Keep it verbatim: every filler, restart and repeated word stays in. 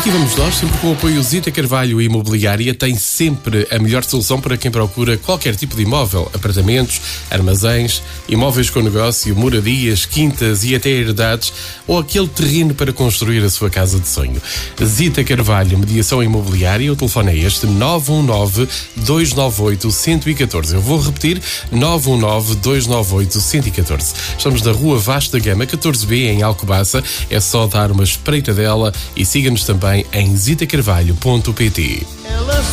Aqui vamos nós, sempre com o apoio Zita Carvalho Imobiliária, tem sempre a melhor solução para quem procura qualquer tipo de imóvel, apartamentos, armazéns, imóveis com negócio, moradias, quintas e até herdades, ou aquele terreno para construir a sua casa de sonho. Zita Carvalho, mediação imobiliária, o telefone é este, nove um nove, dois nove oito, um zero um quatro. Eu vou repetir, nove um nove, dois nove oito, um zero um quatro. Estamos na Rua Vasta Gama, catorze B, em Alcobaça. É só dar uma espreitadela e siga-nos também em zita carvalho ponto pt.